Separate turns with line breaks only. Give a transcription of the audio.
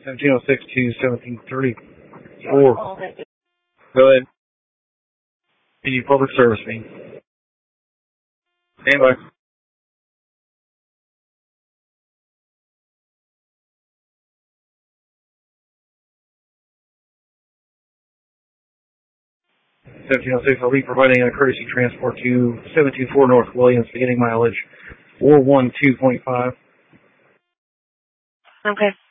1706 to 1734. Go ahead. Can you public service me? Stand by. I'll be providing a courtesy transport to 724 North Williams, beginning mileage 412.5.
Okay.